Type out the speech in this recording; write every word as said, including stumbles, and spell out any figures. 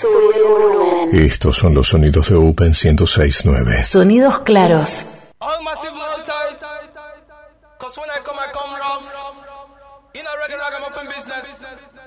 Sube el volumen. Estos son los sonidos de Open ciento seis punto nueve. Sonidos claros. All massive low tight. Cause when I come, I come rough. In a regular ragamuffin business.